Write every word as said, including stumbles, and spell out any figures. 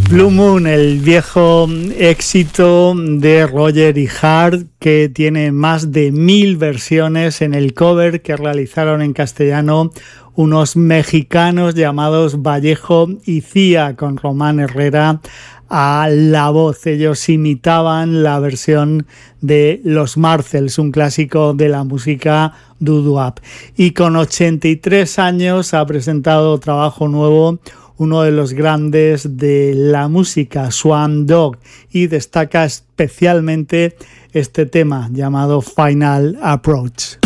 Blue Moon, el viejo éxito de Roger y Hart, que tiene más de mil versiones en el cover que realizaron en castellano unos mexicanos llamados Vallejo y Cía, con Román Herrera a la voz. Ellos imitaban la versión de Los Marcels, un clásico de la música doo-wop. Y con ochenta y tres años ha presentado trabajo nuevo uno de los grandes de la música, Swan Dog, y destaca especialmente este tema llamado Final Approach.